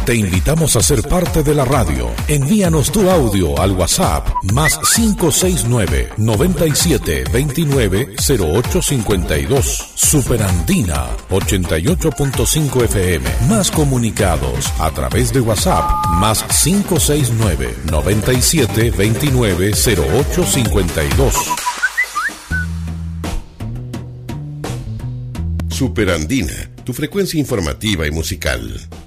Te invitamos a ser parte de la radio. Envíanos tu audio al WhatsApp más 569-9729-0852. Superandina 88.5 FM. Más comunicados a través de WhatsApp más 569-9729-0852. Superandina, tu frecuencia informativa y musical.